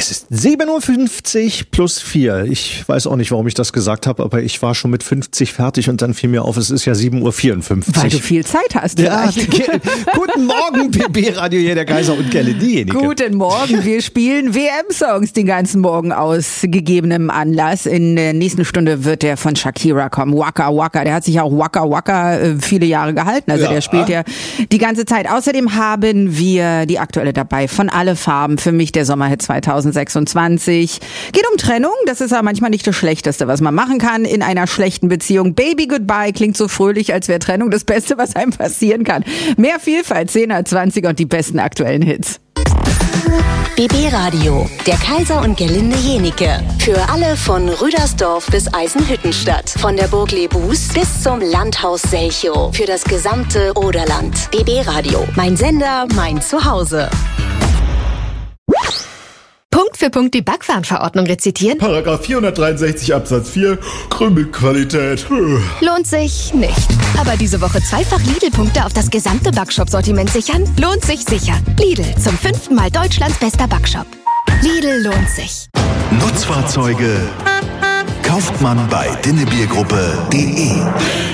Es ist 7:50 plus 4. Ich weiß auch nicht, warum ich das gesagt habe, aber ich war schon mit 50 fertig und dann fiel mir auf, es ist ja 7:54. Weil du viel Zeit hast. Ja, guten Morgen, BB Radio, hier der Kaiser und Gelle, diejenige. Guten Morgen, wir spielen WM-Songs den ganzen Morgen aus gegebenem Anlass. In der nächsten Stunde wird der von Shakira kommen, Waka Waka. Der hat sich auch Waka Waka viele Jahre gehalten, also der spielt ja die ganze Zeit. Außerdem haben wir die aktuelle dabei, von Alle Farben, für mich der Sommerhit 2026. Geht um Trennung, das ist ja manchmal nicht das Schlechteste, was man machen kann in einer schlechten Beziehung. Baby Goodbye klingt so fröhlich, als wäre Trennung das Beste, was einem passieren kann. Mehr Vielfalt, 10er, 20er und die besten aktuellen Hits. BB Radio, der Kaiser und Gerlinde Jenike. Für alle von Rüdersdorf bis Eisenhüttenstadt. Von der Burg Lebus bis zum Landhaus Selchow. Für das gesamte Oderland. BB Radio, mein Sender, mein Zuhause. Punkt für Punkt die Backwarenverordnung rezitieren? Paragraph 463 Absatz 4, Krümelqualität. Lohnt sich nicht. Aber diese Woche zweifach Lidl-Punkte auf das gesamte Backshop-Sortiment sichern? Lohnt sich sicher. Lidl, zum 5. Mal Deutschlands bester Backshop. Lidl lohnt sich. Nutzfahrzeuge kauft man bei Dinnebiergruppe.de.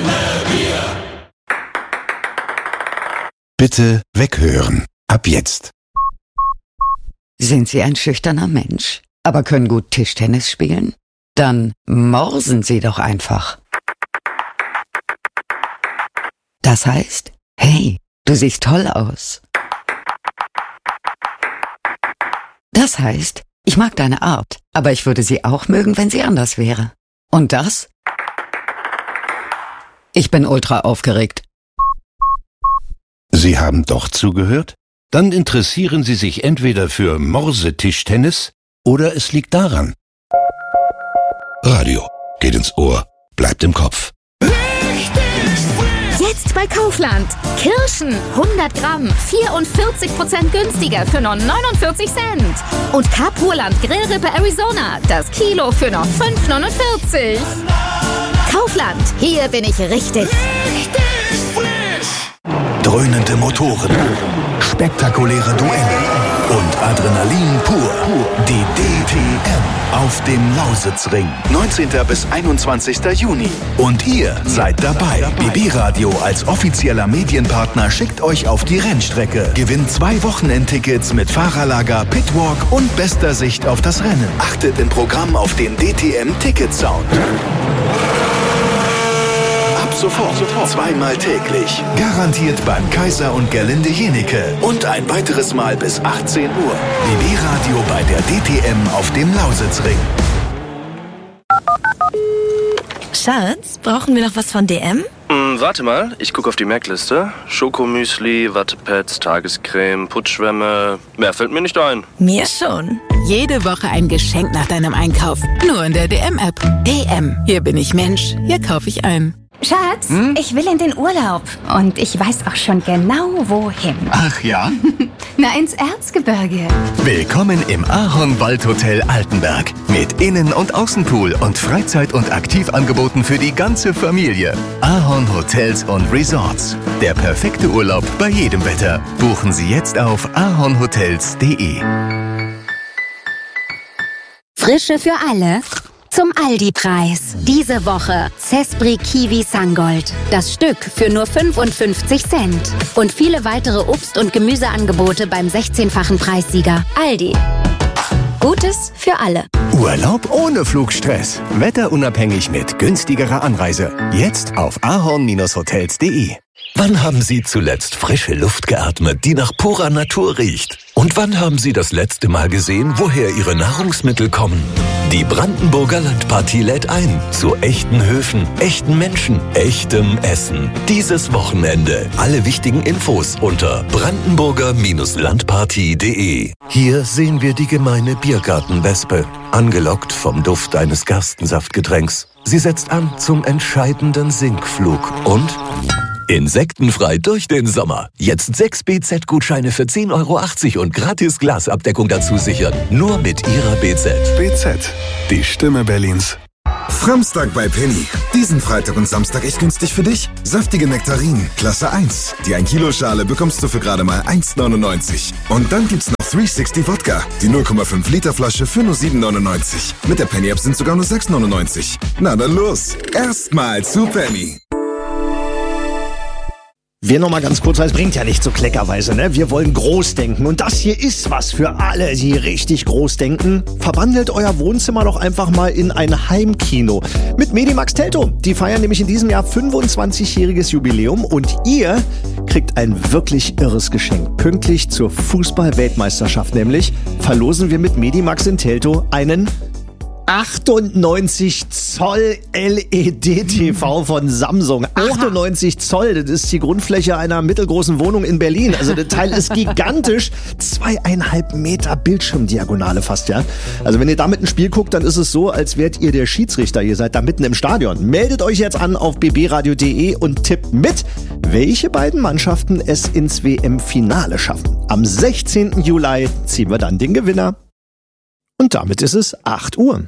Bitte weghören. Ab jetzt. Sind Sie ein schüchterner Mensch, aber können gut Tischtennis spielen? Dann morsen Sie doch einfach. Das heißt, hey, du siehst toll aus. Das heißt, ich mag deine Art, aber ich würde sie auch mögen, wenn sie anders wäre. Und das? Ich bin ultra aufgeregt. Sie haben doch zugehört? Dann interessieren Sie sich entweder für Morsetischtennis oder es liegt daran. Radio geht ins Ohr, bleibt im Kopf. Jetzt bei Kaufland. Kirschen, 100 Gramm, 44% günstiger für nur 49 Cent. Und Kapurland Grillrippe Arizona, das Kilo für nur 5,49. Kaufland, hier bin ich richtig. Dröhnende Motoren, spektakuläre Duelle und Adrenalin pur. Die DTM auf dem Lausitzring. 19. bis 21. Juni. Und ihr seid dabei. BB Radio als offizieller Medienpartner schickt euch auf die Rennstrecke. Gewinnt 2 Wochenendtickets mit Fahrerlager, Pitwalk und bester Sicht auf das Rennen. Achtet im Programm auf den DTM-Ticket-Sound. Sofort, 2-mal täglich. Garantiert beim Kaiser und Gerlinde Jenike. Und ein weiteres Mal bis 18 Uhr. BB Radio bei der DTM auf dem Lausitzring. Schatz, brauchen wir noch was von DM? Warte mal, ich gucke auf die Merkliste. Schokomüsli, Wattepads, Tagescreme, Putzschwämme. Mehr fällt mir nicht ein. Mir schon. Jede Woche ein Geschenk nach deinem Einkauf. Nur in der DM-App. DM. Hier bin ich Mensch. Hier kaufe ich ein. Schatz, ich will in den Urlaub. Und ich weiß auch schon genau, wohin. Ach ja? Na, ins Erzgebirge. Willkommen im Ahorn Waldhotel Altenberg. Mit Innen- und Außenpool und Freizeit- und Aktivangeboten für die ganze Familie. Ahorn Hotels und Resorts. Der perfekte Urlaub bei jedem Wetter. Buchen Sie jetzt auf ahornhotels.de. Frische für alle. Zum Aldi-Preis. Diese Woche Cespri Kiwi Sangold. Das Stück für nur 55 Cent. Und viele weitere Obst- und Gemüseangebote beim 16-fachen Preissieger. Aldi. Gutes für alle. Urlaub ohne Flugstress. Wetterunabhängig mit günstigerer Anreise. Jetzt auf ahorn-hotels.de. Wann haben Sie zuletzt frische Luft geatmet, die nach purer Natur riecht? Und wann haben Sie das letzte Mal gesehen, woher Ihre Nahrungsmittel kommen? Die Brandenburger Landpartie lädt ein zu echten Höfen, echten Menschen, echtem Essen. Dieses Wochenende. Alle wichtigen Infos unter brandenburger-landpartie.de. Hier sehen wir die gemeine Biergartenwespe, angelockt vom Duft eines Gerstensaftgetränks. Sie setzt an zum entscheidenden Sinkflug und insektenfrei durch den Sommer. Jetzt 6 BZ-Gutscheine für 10,80 € und gratis Glasabdeckung dazu sichern. Nur mit Ihrer BZ. BZ, die Stimme Berlins. Framstag bei Penny. Diesen Freitag und Samstag echt günstig für dich. Saftige Nektarinen, Klasse 1. Die 1 Kilo Schale bekommst du für gerade mal 1,99. Und dann gibt's noch 360 Wodka. Die 0,5 Liter Flasche für nur 7,99. Mit der Penny App sind sogar nur 6,99. Na dann los. Erstmal zu Penny. Wir noch mal ganz kurz, weil es bringt ja nicht so kleckerweise, ne? Wir wollen groß denken und das hier ist was für alle, die richtig groß denken. Verwandelt euer Wohnzimmer doch einfach mal in ein Heimkino mit Medimax Teltow. Die feiern nämlich in diesem Jahr 25-jähriges Jubiläum und ihr kriegt ein wirklich irres Geschenk. Pünktlich zur Fußball-Weltmeisterschaft nämlich verlosen wir mit Medimax in Teltow einen 98 Zoll LED-TV von Samsung. 98 Zoll, das ist die Grundfläche einer mittelgroßen Wohnung in Berlin. Also das Teil ist gigantisch. 2,5 Meter Bildschirmdiagonale fast, ja. Also wenn ihr damit ein Spiel guckt, dann ist es so, als wärt ihr der Schiedsrichter. Ihr seid da mitten im Stadion. Meldet euch jetzt an auf bbradio.de und tippt mit, welche beiden Mannschaften es ins WM-Finale schaffen. Am 16. Juli ziehen wir dann den Gewinner. Und damit ist es 8 Uhr.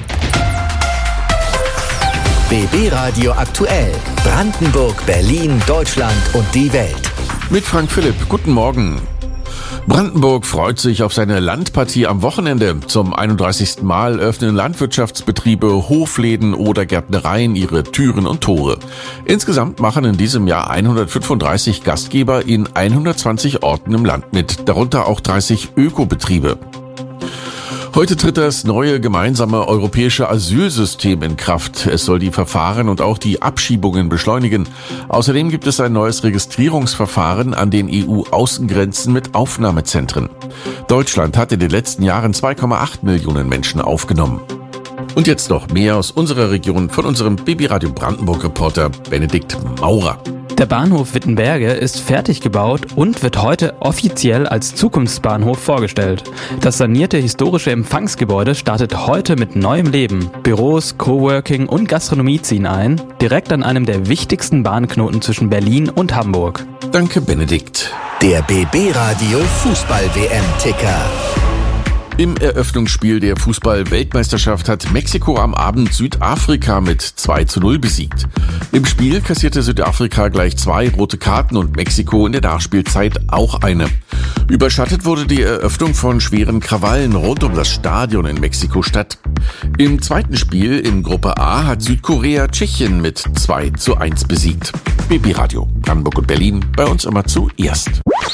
BB Radio aktuell. Brandenburg, Berlin, Deutschland und die Welt. Mit Frank Philipp. Guten Morgen. Brandenburg freut sich auf seine Landpartie am Wochenende. Zum 31. Mal öffnen Landwirtschaftsbetriebe, Hofläden oder Gärtnereien ihre Türen und Tore. Insgesamt machen in diesem Jahr 135 Gastgeber in 120 Orten im Land mit, darunter auch 30 Ökobetriebe. Heute tritt das neue gemeinsame europäische Asylsystem in Kraft. Es soll die Verfahren und auch die Abschiebungen beschleunigen. Außerdem gibt es ein neues Registrierungsverfahren an den EU-Außengrenzen mit Aufnahmezentren. Deutschland hat in den letzten Jahren 2,8 Millionen Menschen aufgenommen. Und jetzt noch mehr aus unserer Region von unserem BB Radio Brandenburg-Reporter Benedikt Maurer. Der Bahnhof Wittenberge ist fertig gebaut und wird heute offiziell als Zukunftsbahnhof vorgestellt. Das sanierte historische Empfangsgebäude startet heute mit neuem Leben. Büros, Coworking und Gastronomie ziehen ein, direkt an einem der wichtigsten Bahnknoten zwischen Berlin und Hamburg. Danke, Benedikt. Der BB Radio Fußball-WM-Ticker. Im Eröffnungsspiel der Fußball-Weltmeisterschaft hat Mexiko am Abend Südafrika mit 2:0 besiegt. Im Spiel kassierte Südafrika gleich 2 rote Karten und Mexiko in der Nachspielzeit auch eine. Überschattet wurde die Eröffnung von schweren Krawallen rund um das Stadion in Mexiko-Stadt. Im zweiten Spiel in Gruppe A hat Südkorea Tschechien mit 2:1 besiegt. BB Radio, Brandenburg und Berlin, bei uns immer zuerst.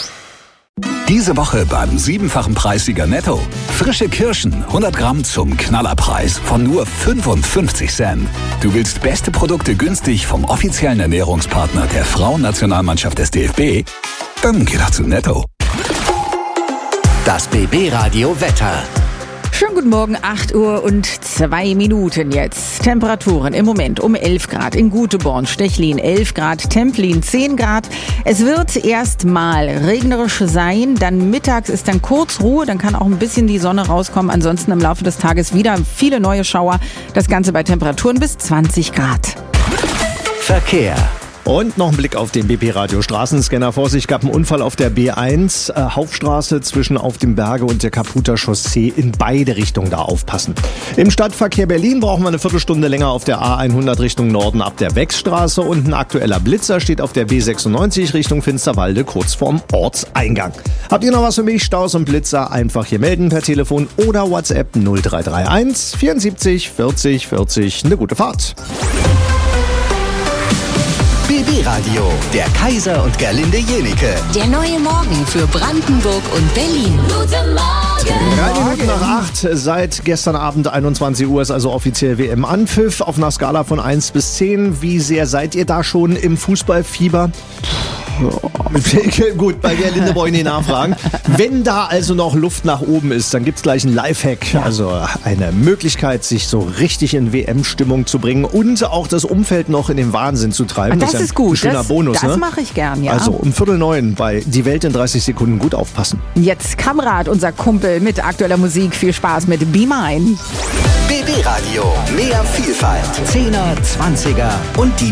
Diese Woche beim 7-fachen Preissieger Netto. Frische Kirschen, 100 Gramm zum Knallerpreis von nur 55 Cent. Du willst beste Produkte günstig vom offiziellen Ernährungspartner der Frauennationalmannschaft des DFB? Dann geh doch zu Netto. Das BB Radio Wetter. Schönen guten Morgen, 8 Uhr und 2 Minuten jetzt. Temperaturen im Moment um 11 Grad in Guteborn, Stechlin 11 Grad, Templin 10 Grad. Es wird erstmal regnerisch sein, dann mittags ist dann kurz Ruhe, dann kann auch ein bisschen die Sonne rauskommen. Ansonsten im Laufe des Tages wieder viele neue Schauer. Das Ganze bei Temperaturen bis 20 Grad. Verkehr. Und noch ein Blick auf den BP-Radio-Straßenscanner. Vorsicht, gab einen Unfall auf der B1, Hauptstraße zwischen Auf dem Berge und der Kaputer Chaussee. In beide Richtungen da aufpassen. Im Stadtverkehr Berlin brauchen wir eine Viertelstunde länger auf der A100 Richtung Norden ab der Wechsstraße. Und ein aktueller Blitzer steht auf der B96 Richtung Finsterwalde kurz vorm Ortseingang. Habt ihr noch was für mich? Staus und Blitzer einfach hier melden per Telefon oder WhatsApp 0331 74 40 40. Eine gute Fahrt. BB Radio, der Kaiser und Gerlinde Jenike. Der neue Morgen für Brandenburg und Berlin. Guten Morgen! 3 Minuten nach 8, seit gestern Abend 21 Uhr ist also offiziell WM-Anpfiff. Auf einer Skala von 1 bis 10, wie sehr seid ihr da schon im Fußballfieber? Gut, bei Gerlinde brauche ich nicht nachfragen. Wenn da also noch Luft nach oben ist, dann gibt's gleich einen Lifehack. Also eine Möglichkeit, sich so richtig in WM-Stimmung zu bringen und auch das Umfeld noch in den Wahnsinn zu treiben. Das ist gut. Ein schöner Bonus. Das mache ich gern, ja. Also um 8:45 bei Die Welt in 30 Sekunden gut aufpassen. Jetzt Kamrat, unser Kumpel mit aktueller Musik. Viel Spaß mit Be Mine. BB Radio, mehr Vielfalt, 10er, 20er und die